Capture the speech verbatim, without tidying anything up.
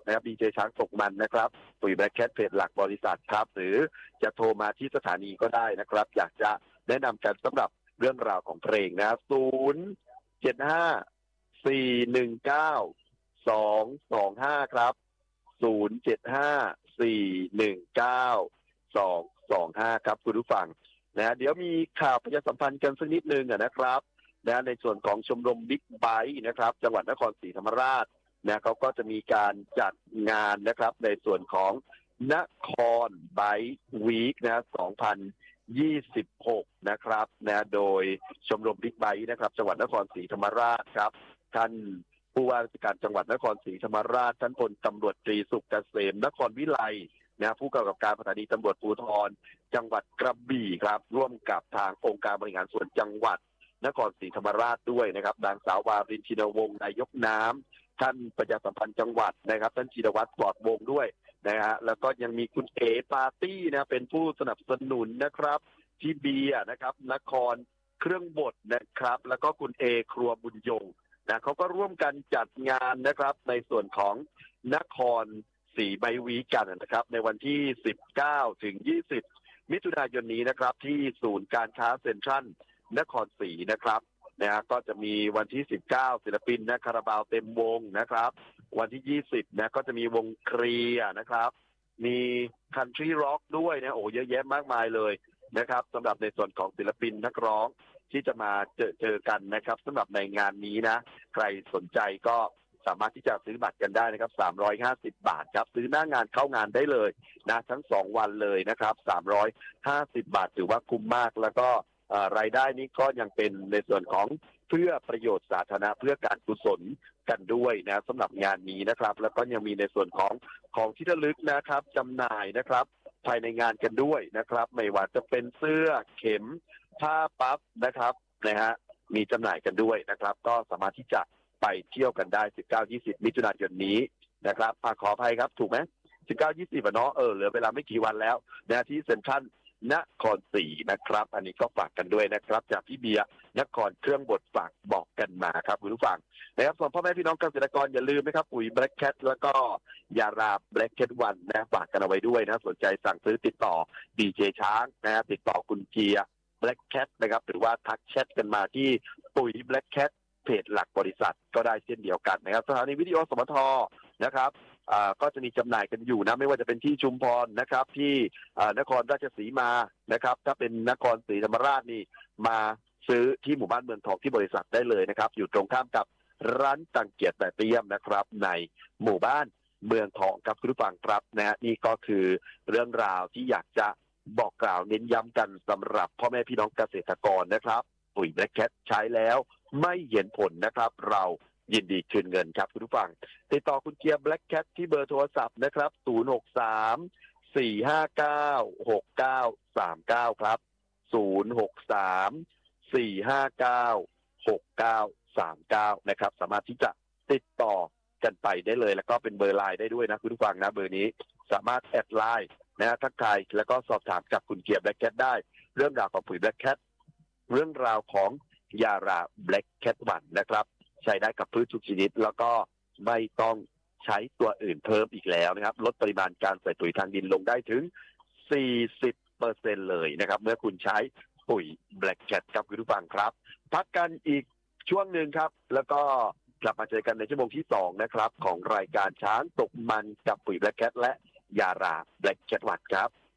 นะครับดีเจช้างตกมันนะครับปุ๋ยแบล็คแคทเพจหลักบริษัทครับหรือจะโทรมาที่สถานีก็ได้นะครับอยากจะแนะนำกันสำหรับเรื่องราวของเพลงนะศูนย์เจ็ดห้าสี่หนึ่งเก้าสองสองห้าครับศูนย์เจ็ดห้าสี่หนึ่งเก้าสองสองห้าครับคุณผู้ฟังนะเดี๋ยวมีข่าวประชาสัมพันธ์กันสักนิดนึงนะครับนะในส่วนของชมรมบิ๊กไบค์นะครับจังหวัดนครศรีธรรมราชนะเขาก็จะมีการจัดงานนะครับในส่วนของนครไบค์วีคนะสองพันยี่สิบหกนะครับนะโดยชมรมบิ๊กไบค์นะครับจังหวัดนครศรีธรรมราชครับท่านผู้ว่าราชการจังหวัดนครศรีธรรมราชท่านพลตำรวจตรีสุขเกษมนครวิไลนะผู้กำกับการสถานีตำรวจภูธรจังหวัดกระบี่ครับร่วมกับทางองค์การบริหารส่วนจังหวัดนครศรีธรรมราชด้วยนะครับนางสาววารินชินวงศ์นายกน้ำท่านประชาสัมพันธ์จังหวัดนะครับท่านจิรวัตรปลอดวงศ์ด้วยนะฮะแล้วก็ยังมีคุณเอปาร์ตี้นะเป็นผู้สนับสนุนนะครับที่เบียร์นะครับนครเครื่องบดนะครับแล้วก็คุณเอครัวบุญยงนะเขาก็ร่วมกันจัดงานนะครับในส่วนของนครศรีไบค์วีคกันนะครับในวันที่สิบเก้าถึงยี่สิบมิถุนายนนี้นะครับที่ศูนย์การค้าเซ็นทรัลนครศรีนะครับนะฮะก็จะมีวันที่สิบเก้าศิลปินนะคาราบาวเต็มวงนะครับวันที่ยี่สิบนะก็จะมีวงเคลียร์นะครับมีคันทรีร็อกด้วยนะโอ้เยอะแยะมากมายเลยนะครับสำหรับในส่วนของศิลปินนักร้องที่จะมาเจอเจอกันนะครับสำหรับในงานนี้นะใครสนใจก็สามารถที่จะซื้อบัตรกันได้นะครับสามร้อยห้าสิบบาทครับซื้อหน้างานเข้างานได้เลยนะทั้งสองวันเลยนะครับสามร้อยห้าสิบบาทถือว่าคุ้มมากแล้วก็รายได้นี้ก็ยังเป็นในส่วนของเพื่อประโยชน์สาธารณะเพื่อการกุศลกันด้วยนะสำหรับงานนี้นะครับแล้วก็ยังมีในส่วนของของที่ระลึกนะครับจำหน่ายนะครับภายในงานกันด้วยนะครับไม่ว่าจะเป็นเสื้อเข็มผ้าปั๊บนะครับนะฮะมีจำหน่ายกันด้วยนะครับก็สามารถที่จะไปเที่ยวกันได้ สิบเก้า ยี่สิบ มิถุนายนนี้นะครับฝากขออภัยครับถูกไหมสิบเก้า ยี่สิบ อ่ะเนาะเออเหลือเวลาไม่กี่วันแล้วนะที่เซ็นทรัลนครศรีนะครับอันนี้ก็ฝากกันด้วยนะครับจากพี่เบียร์นครเครื่องบดฝากบอกกันมาครับคุณผู้ฟังนะครับส่วนพ่อแม่พี่น้องเกษตรกรอย่าลืมนะครับปุ๋ยแบล็คแคทแล้วก็ยาราแบล็คแคทวันนะฝากกันเอาไว้ด้วยนะสนใจสั่งซื้อติดต่อดีเจช้างนะติดต่อคุณเกียร์แบล็คแคทนะครับหรือว่าทักแชทกันมาที่ปุ๋ยแบล็คแคทเพจหลักบริษัทก็ได้เช่นเดียวกันนะครับสถานีวิทยุสมทนะครับอ่าก็จะมีจำหน่ายกันอยู่นะไม่ว่าจะเป็นที่ชุมพรนะครับที่อ่านครราชสีมานะครับถ้าเป็นนครศรีธรรมราชนี่มาซื้อที่หมู่บ้านเมืองทองที่บริษัทได้เลยนะครับอยู่ตรงข้ามกับร้านตังเกียรติแต่เตี้ยมนะครับในหมู่บ้านเมืองทองครับคุณผู้ฟังครับนะฮะนี่ก็คือเรื่องราวที่อยากจะบอกกล่าวเน้นย้ำกันสำหรับพ่อแม่พี่น้องเกษตรกรนะครับปุ๋ยแบล็คแคทใช้แล้วไม่เห็นผลนะครับเรายินดีคืนเงินครับคุณผู้ฟังติดต่อคุณเกียร์แบล็คแคทที่เบอร์โทรศัพท์นะครับศูนย์ หก สาม สี่ ห้า เก้า หก เก้า สาม เก้าครับศูนย์ หก สาม สี่ ห้า เก้า หก เก้า สาม เก้านะครับสามารถที่จะติดต่อกันไปได้เลยแล้วก็เป็นเบอร์ไลน์ได้ด้วยนะคุณผู้ฟังนะเบอร์นี้สามารถแอดไลน์นะทักทายแล้วก็สอบถามกับคุณเกียร์แบล็คแคทได้เรื่องราวของปุ๋ยแบล็คแคทเรื่องราวของยาราแบล็คแคทวันนะครับใช้ได้กับพืชทุกชนิดแล้วก็ไม่ต้องใช้ตัวอื่นเพิ่มอีกแล้วนะครับลดปริมาณการใส่ปุ๋ยทางดินลงได้ถึง สี่สิบเปอร์เซ็นต์ เลยนะครับเมื่อคุณใช้ปุ๋ยแบล็คแคทครับคุณผู้ฟังครับพักกันอีกช่วงหนึ่งครับแล้วก็กลับมาเจอกันในชั่วโมงที่สองนะครับของรายการช้างตกมันกับปุ๋ยแบล็คแคทและยาราแบล็คแคทวันครับ